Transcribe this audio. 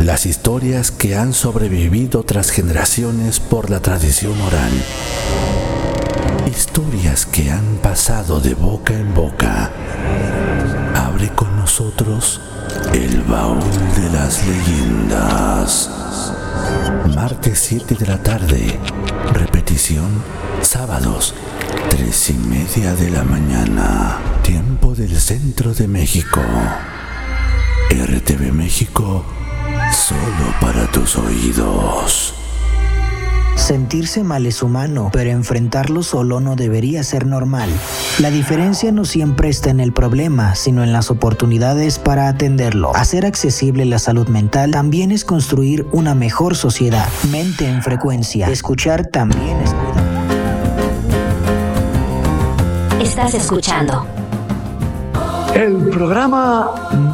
Las historias que han sobrevivido tras generaciones por la tradición oral. Historias que han pasado de boca en boca. Abre con nosotros el baúl de las leyendas. Martes 7 de la tarde. Repetición sábados 3:30 de la mañana. Tiempo del centro de México. RTV México, solo para tus oídos. Sentirse mal es humano, pero enfrentarlo solo no debería ser normal. La diferencia no siempre está en el problema, sino en las oportunidades para atenderlo. Hacer accesible la salud mental también es construir una mejor sociedad. Mente en frecuencia. Escuchar también es cuidar. Estás escuchando el programa